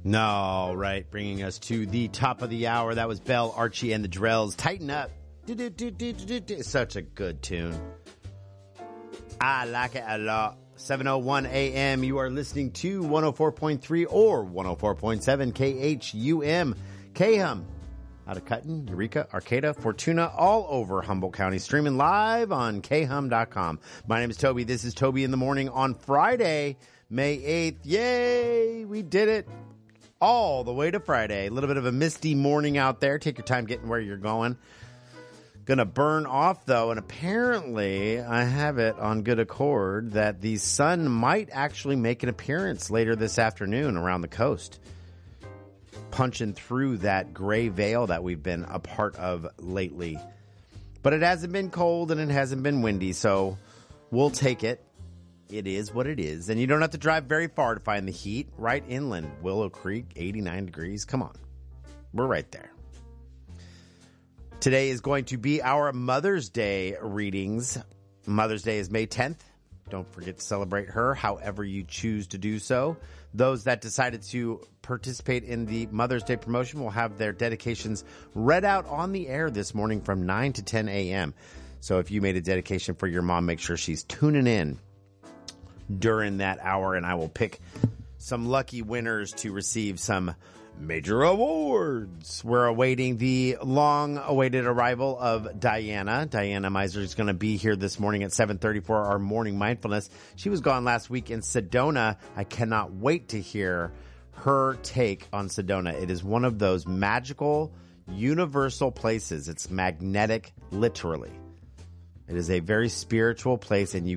No, right. Bringing us to the top of the hour. That was Bell, Archie, and the Drells. Tighten Up. Such a good tune. I like it a lot. 7:01 a.m. You are listening to 104.3 or 104.7 KHUM. KHUM. Out of Cutton, Eureka, Arcata, Fortuna, all over Humboldt County. Streaming live on khum.com. My name is Toby. This is Toby in the Morning on Friday, May 8th. Yay! We did it. All the way to Friday. A little bit of a misty morning out there. Take your time getting where you're going. Gonna burn off, though, and apparently I have it on good accord that the sun might actually make an appearance later this afternoon around the coast, punching through that gray veil that we've been a part of lately. But it hasn't been cold and it hasn't been windy, so we'll take it. It is what it is. And you don't have to drive very far to find the heat. Right inland, Willow Creek, 89 degrees. Come on. We're right there. Today is going to be our Mother's Day readings. Mother's Day is May 10th. Don't forget to celebrate her however you choose to do so. Those that decided to participate in the Mother's Day promotion will have their dedications read out on the air this morning from 9 to 10 a.m. So if you made a dedication for your mom, make sure she's tuning in during that hour, and I will pick some lucky winners to receive some major awards. We're awaiting the long-awaited arrival of Diana. Diana Miser is going to be here this morning at 7:30 for our morning mindfulness. She was gone last week in Sedona. I cannot wait to hear her take on Sedona. It is one of those magical, universal places. It's magnetic, literally. It is a very spiritual place, and you